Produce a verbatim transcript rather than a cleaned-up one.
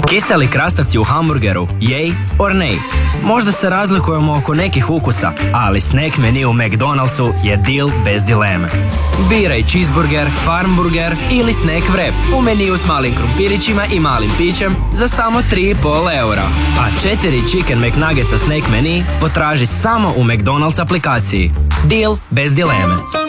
Kiseli krastavci u hamburgeru, yay or nay? Možda se razlikujemo oko nekih ukusa, ali snack menu u McDonald'su je deal bez dileme. Biraj cheeseburger, farmburger ili snack wrap u meniju s malim krumpirićima i malim pićem za samo tri i pol eura. A četiri Chicken McNuggetsa snack menu potraži samo u McDonald's aplikaciji. Deal bez dileme.